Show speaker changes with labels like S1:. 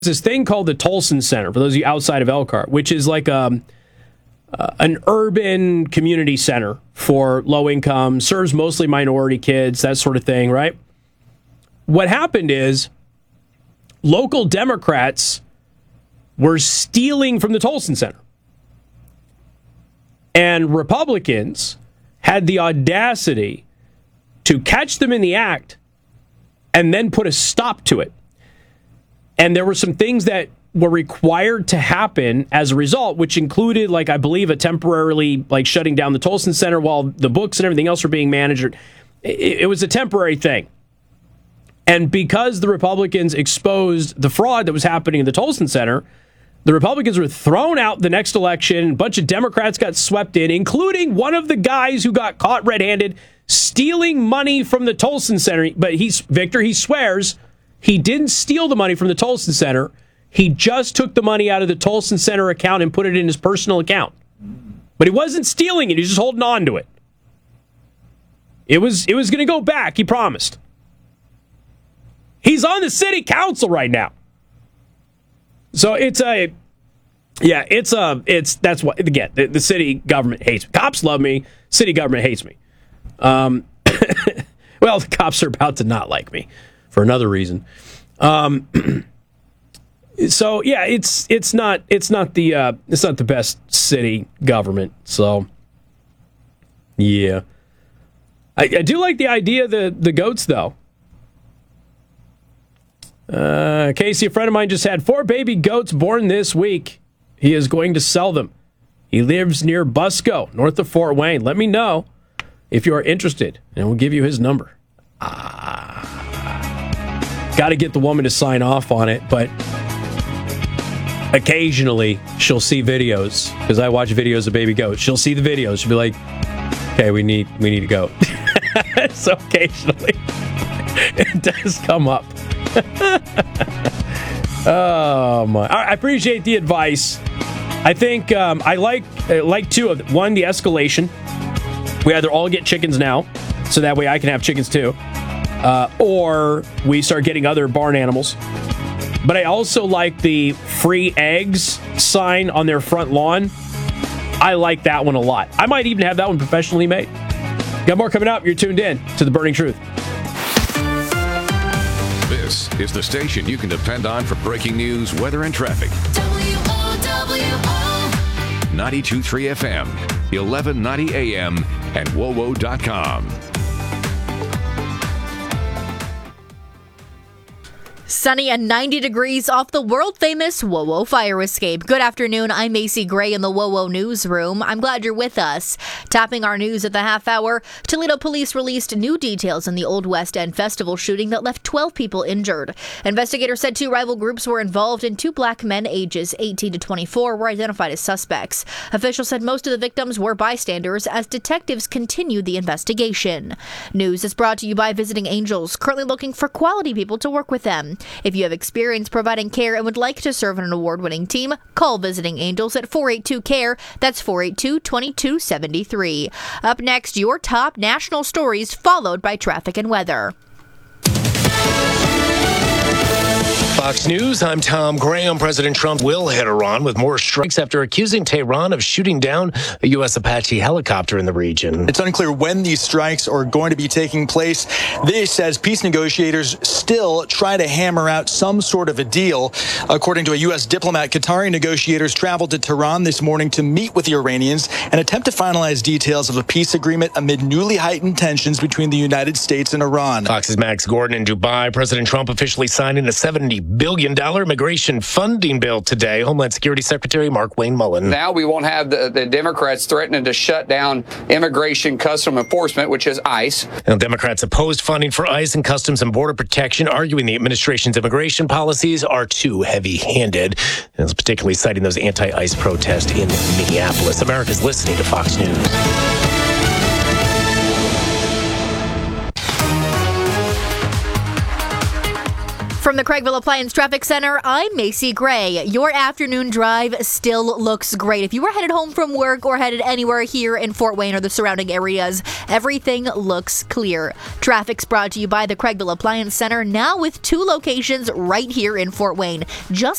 S1: this thing called the Tolson Center, for those of you outside of Elkhart, which is like an urban community center for low income, serves mostly minority kids, that sort of thing, right? What happened is local Democrats were stealing from the Tolson Center. And Republicans had the audacity to catch them in the act and then put a stop to it. And there were some things that were required to happen as a result, which included, like, I believe, a temporarily, like, shutting down the Tolson Center while the books and everything else were being managed. It was a temporary thing. And because the Republicans exposed the fraud that was happening in the Tolson Center, the Republicans were thrown out the next election. A bunch of Democrats got swept in, including one of the guys who got caught red-handed stealing money from the Tolson Center. But Victor, he swears he didn't steal the money from the Tolson Center. He just took the money out of the Tolson Center account and put it in his personal account. But he wasn't stealing it. He was just holding on to it. It was going to go back, he promised. He's on the city council right now. So that's what, again, the city government hates me. Cops love me. City government hates me. Well, the cops are about to not like me for another reason. So yeah, it's not the best city government. So yeah, I do like the idea of the goats though. Casey, a friend of mine just had 4 baby goats born this week. He is going to sell them. He lives near Busco, north of Fort Wayne. Let me know if you are interested, and we'll give you his number. Got to get the woman to sign off on it, but occasionally she'll see videos, because I watch videos of baby goats. She'll see the videos. She'll be like, okay, we need a goat. So occasionally it does come up. Oh my! I appreciate the advice. I think I like 2 of them. One, the escalation. We either all get chickens now, so that way I can have chickens too, or we start getting other barn animals. But I also like the free eggs sign on their front lawn. I like that one a lot. I might even have that one professionally made. Got more coming up. You're tuned in to The Burning Truth.
S2: This is the station you can depend on for breaking news, weather, and traffic. WOWO 92.3 FM, 1190 AM, and WOWO.com.
S3: Sunny and 90 degrees off the world-famous WOWO fire escape. Good afternoon, I'm Macy Gray in the WOWO newsroom. I'm glad you're with us. Topping our news at the half hour, Toledo police released new details in the Old West End Festival shooting that left 12 people injured. Investigators said 2 rival groups were involved and 2 black men ages 18 to 24 were identified as suspects. Officials said most of the victims were bystanders as detectives continued the investigation. News is brought to you by Visiting Angels, currently looking for quality people to work with them. If you have experience providing care and would like to serve on an award-winning team, call Visiting Angels at 482-CARE. That's 482-2273. Up next, your top national stories, followed by traffic and weather.
S4: Fox News, I'm Tom Graham. President Trump will hit Iran with more strikes after accusing Tehran of shooting down a U.S. Apache helicopter in the region.
S5: It's unclear when these strikes are going to be taking place. This as peace negotiators still try to hammer out some sort of a deal. According to a U.S. diplomat, Qatari negotiators traveled to Tehran this morning to meet with the Iranians and attempt to finalize details of a peace agreement amid newly heightened tensions between the United States and Iran.
S4: Fox's Max Gordon in Dubai. President Trump officially signing a $70 billion immigration funding bill today. Homeland Security Secretary Mark-Wayne Mullen.
S6: Now we won't have the Democrats threatening to shut down Immigration Customs Enforcement, which is ICE.
S4: Now, Democrats opposed funding for ICE and Customs and Border Protection, arguing the administration's immigration policies are too heavy-handed. And particularly citing those anti-ICE protests in Minneapolis. America's listening to Fox News.
S3: From the Craigville Appliance Traffic Center, I'm Macy Gray. Your afternoon drive still looks great. If you were headed home from work or headed anywhere here in Fort Wayne or the surrounding areas, everything looks clear. Traffic's brought to you by the Craigville Appliance Center, now with 2 locations right here in Fort Wayne. Just